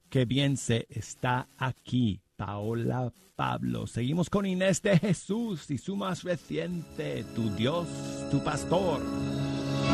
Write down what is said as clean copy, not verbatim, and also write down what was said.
Qué bien se está aquí, Paola Pablo. Seguimos con Inés de Jesús y su más reciente, Tu Dios, tu pastor.